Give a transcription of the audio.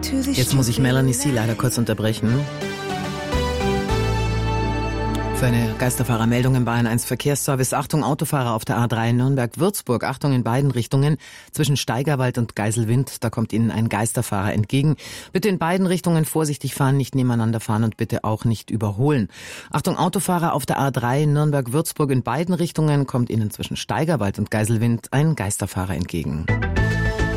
Jetzt muss ich Melanie C. leider kurz unterbrechen. Für eine Geisterfahrermeldung im Bayern 1 Verkehrsservice. Achtung, Autofahrer auf der A3 Nürnberg-Würzburg. Achtung in beiden Richtungen. Zwischen Steigerwald und Geiselwind, da kommt Ihnen ein Geisterfahrer entgegen. Bitte in beiden Richtungen vorsichtig fahren, nicht nebeneinander fahren und bitte auch nicht überholen. Achtung, Autofahrer auf der A3 Nürnberg-Würzburg. In beiden Richtungen kommt Ihnen zwischen Steigerwald und Geiselwind ein Geisterfahrer entgegen.